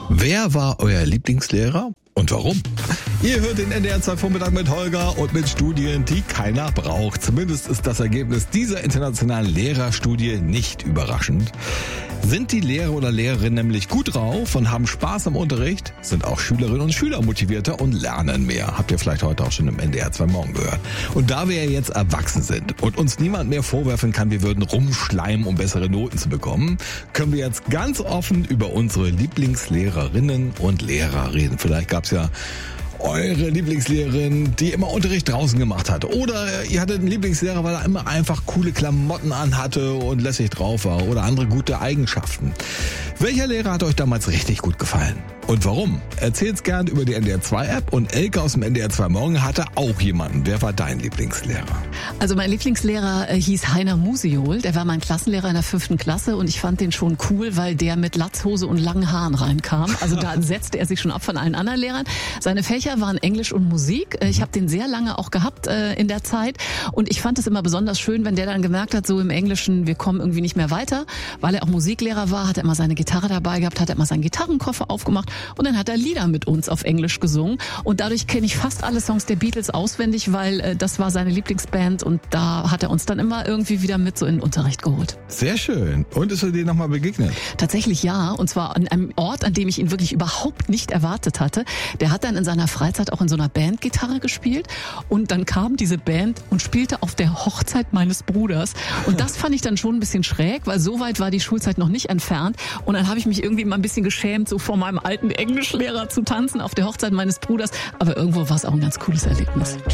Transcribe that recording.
Wer war euer Lieblingslehrer und warum? Ihr hört den NDR 2 Vormittag mit Holger und mit Studien, die keiner braucht. Zumindest ist das Ergebnis dieser internationalen Lehrerstudie nicht überraschend. Sind die Lehrer oder Lehrerinnen nämlich gut drauf und haben Spaß am Unterricht, sind auch Schülerinnen und Schüler motivierter und lernen mehr. Habt ihr vielleicht heute auch schon im NDR 2 Morgen gehört. Und da wir ja jetzt erwachsen sind und uns niemand mehr vorwerfen kann, wir würden rumschleimen, um bessere Noten zu bekommen, können wir jetzt ganz offen über unsere Lieblingslehrerinnen und Lehrer reden. Vielleicht gab's ja eure Lieblingslehrerin, die immer Unterricht draußen gemacht hat. Oder ihr hattet einen Lieblingslehrer, weil er immer einfach coole Klamotten anhatte und lässig drauf war. Oder andere gute Eigenschaften. Welcher Lehrer hat euch damals richtig gut gefallen? Und warum? Erzählt's gern über die NDR 2 App und Elke aus dem NDR 2 Morgen hatte auch jemanden. Wer war dein Lieblingslehrer? Also mein Lieblingslehrer hieß Heiner Musiol. Der war mein Klassenlehrer in der 5. Klasse und ich fand den schon cool, weil der mit Latzhose und langen Haaren reinkam. Also da setzte er sich schon ab von allen anderen Lehrern. Seine Fächer waren Englisch und Musik. Ich habe den sehr lange auch gehabt in der Zeit und ich fand es immer besonders schön, wenn der dann gemerkt hat, so im Englischen, wir kommen irgendwie nicht mehr weiter. Weil er auch Musiklehrer war, hat er immer seine Gitarre dabei gehabt, hat er immer seinen Gitarrenkoffer aufgemacht und dann hat er Lieder mit uns auf Englisch gesungen und dadurch kenne ich fast alle Songs der Beatles auswendig, weil das war seine Lieblingsband und da hat er uns dann immer irgendwie wieder mit so in den Unterricht geholt. Sehr schön. Und ist er dir nochmal begegnet? Tatsächlich ja, und zwar an einem Ort, an dem ich ihn wirklich überhaupt nicht erwartet hatte. Der hat dann in seiner Freizeit auch in so einer Band Gitarre gespielt und dann kam diese Band und spielte auf der Hochzeit meines Bruders und das fand ich dann schon ein bisschen schräg, weil so weit war die Schulzeit noch nicht entfernt und dann habe ich mich irgendwie mal ein bisschen geschämt, so vor meinem alten Englischlehrer zu tanzen auf der Hochzeit meines Bruders, aber irgendwo war es auch ein ganz cooles Erlebnis.